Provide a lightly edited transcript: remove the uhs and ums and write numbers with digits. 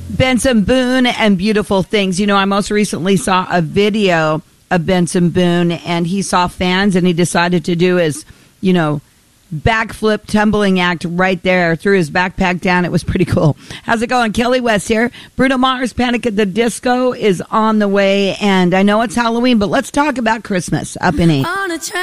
Benson Boone and Beautiful Things. You know, I most recently saw a video of Benson Boone, and he saw fans, and he decided to do his, you know, backflip tumbling act right there, threw his backpack down. It was pretty cool. How's it going? Kelly West here. Bruno Mars' Panic at the Disco is on the way, and I know it's Halloween, but let's talk about Christmas up in 8.